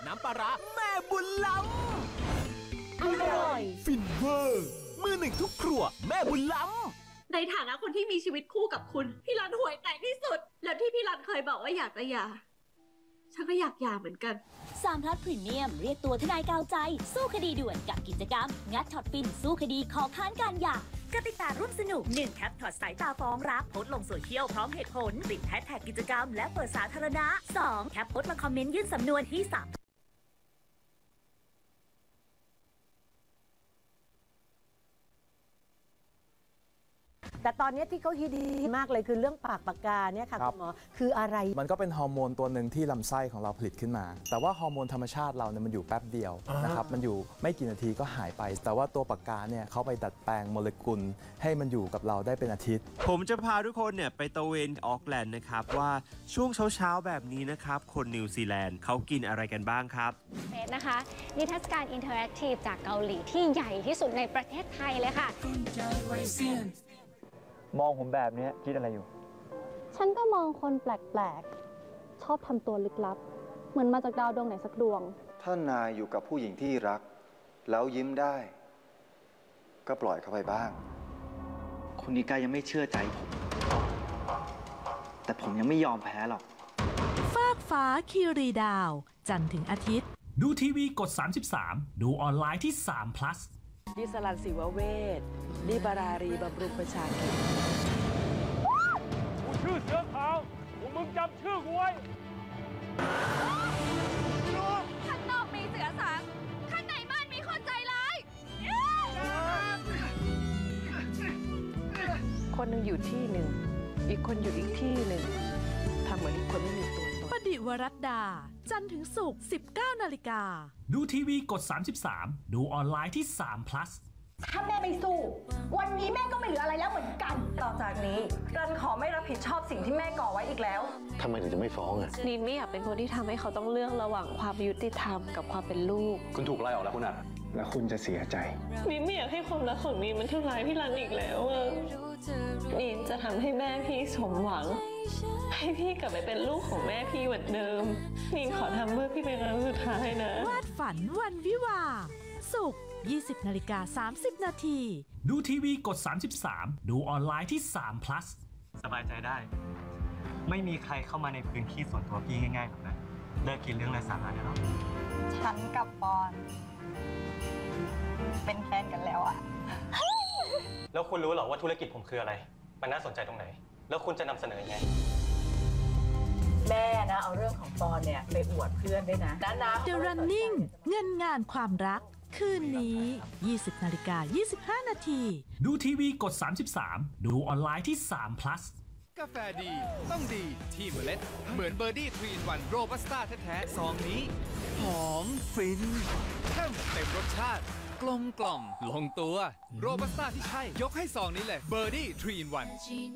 น้ำปลาร้าแม่บุญล้ำอร่อยฟินเวอร์มือหนึ่งทุกครัวแม่บุญล้ำในฐานะคนที่มีชีวิตคู่กับคุณ พี่รันห่วยแตกที่สุด แล้วที่พี่รันเคยบอกว่าอยากจะหย่าฉันก็อยากหย่าเหมือนกัน 3+ พรีเมียมเรียกตัวทนายกาวใจ สู้คดีด่วนกับกิจกรรม งัดช็อตฟินสู้คดีขอค้านการหย่ากติการ่วมสนุก 1 แคปถอดสายตาฟ้องรักโพสต์ลงโซเชียลพร้อมเหตุผลติดแฮชแท็กกิจกรรมและเปิดสาธารณะ 2 แคปโพสต์มาคอมเมนต์ยื่นสำนวนที่3 แต่ตอนนี้ที่เขาฮิตมากเลยคือเรื่องปากปากกาเนี่ยค่ะคุณหมอคืออะไรมันก็เป็นฮอร์โมนตัวหนึ่งที่ลำไส้ของเราผลิตขึ้นมาแต่ว่าฮอร์โมนธรรมชาติเราเนี่ยมันอยู่แป๊บเดียวนะครับมันอยู่ไม่กี่นาทีก็หายไปแต่ว่าตัวปากกาเนี่ยเขาไปดัดแปลงโมเลกุลให้มันอยู่กับเราได้เป็นอาทิตย์ผมจะพาทุกคนเนี่ยไปตระเวนออกแลนด์นะครับว่าช่วงเช้าๆแบบนี้นะครับคนนิวซีแลนด์เขากินอะไรกันบ้างครับเฟสนะคะนิทรรศการอินเทอร์แอคทีฟจากเกาหลีที่ใหญ่ที่สุดในประเทศไทยเลยค่ะมองผมแบบนี้คิดอะไรอยู่ฉันก็มองคนแปลกๆชอบทำตัวลึกลับเหมือนมาจากดาวดวงไหนสักดวงถ้านายอยู่กับผู้หญิงที่รักแล้วยิ้มได้ ก็ปล่อยเขาไปบ้างคุณนิกายังไม่เชื่อใจผม แต่ผมยังไม่ยอมแพ้หรอกฟากฟ้าคีรีดาว จันทร์ถึงอาทิตย์ดูทีวีกด 33 ดูออนไลน์ที่3 plus ดิสรันศิวเวชดิบารารีบำรุงประชากิจกูชื่อเสือขาวพวกมึงจำชื่อกูไว้ข้างนอกมีเสือสางข้างในบ้านมีคนใจร้ายคนหนึ่งอยู่ที่หนึ่งอีกคนอยู่อีกที่หนึ่งทำเหมือนอีกคนไม่มีตัวตนประดิวรัตดา จันทร์ถึงศุกร์ 19 นาฬิกาดูทีวีกด 33 ดูออนไลน์ที่3 plus ถ้าแม่ไม่สู้วันนี้แม่ก็ไม่เหลืออะไรแล้วเหมือนกันต่อจากนี้รันขอไม่รับผิดชอบสิ่งที่แม่ก่อไว้อีกแล้วทำไมถึงจะไม่ฟ้องอ่ะนีนไม่อยากเป็นคนที่ทำให้เขาต้องเลือกระหว่างความยุติธรรมกับความเป็นลูกคุณถูกไล่ออกแล้วคุณอัดแล้วคุณจะเสียใจนีนไม่อยากให้ความรักของนีนมันทำร้ายพี่รันอีกแล้วอะนีนจะทำให้แม่พี่สมหวังให้พี่กลับไปเป็นลูกของแม่พี่เหมือนเดิมนีนขอทำเพื่อพี่เป็นครั้งสุดท้ายนะวาดฝันวันวิวาศุกร์ 20:30 นาทีดูทีวีกด 33 ดูออนไลน์ที่3 plus สบายใจได้ไม่มีใครเข้ามาในพื้นที่ส่วนตัวพี่ง่ายๆหรอกนะเลิกกินเรื่องไร้สาระได้แล้วฉันกับปอนเป็นแฟนกันแล้วอะแล้วคุณรู้หรอว่าธุรกิจผมคืออะไรมันน่าสนใจตรงไหนแล้วคุณจะนำเสนอยังไงแม่นะเอาเรื่องของปอนเนี่ยไปอวดเพื่อนด้วยนะ The Running เงินงานความรักคืนนี้ 20:25 นาทีดูทีวีกด 33 ดูออนไลน์ที่3 plus กาแฟดีต้องดีที่เมล็ดเหมือนเบอร์ดี้3-in-1 โรบัสต้าแท้ๆซองนี้หอมฟินเข้มเต็มรสชาติกลมกล่อมลงตัวโรบัสต้าที่ใช่ยกให้ซองนี้เลยเบอร์ดี้3-in-1